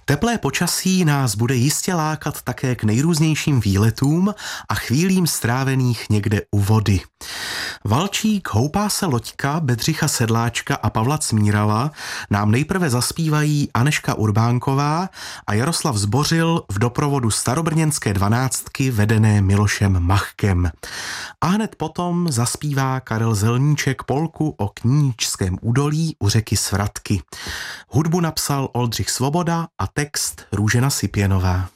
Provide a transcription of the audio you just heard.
Teplé počasí nás bude jistě lákat také k nejrůznějším výletům a chvílím strávených někde u vody. Valčík, Houpá se loďka, Bedřicha Sedláčka a Pavla Cmírala nám nejprve zaspívají Anežka Urbánková a Jaroslav Zbořil v doprovodu starobrněnské dvanáctky vedené Milošem Machkem. A hned potom zaspívá Karel Zelníček polku o Knížském údolí u řeky Svratky. Hudbu napsal Oldřich Svoboda a text Růžena Sipěnová.